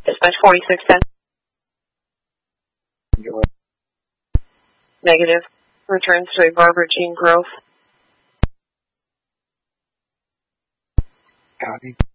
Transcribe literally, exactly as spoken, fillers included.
Dispatch forty-six ten. Negative. Returns to a Barbara Jean Grove. Copy.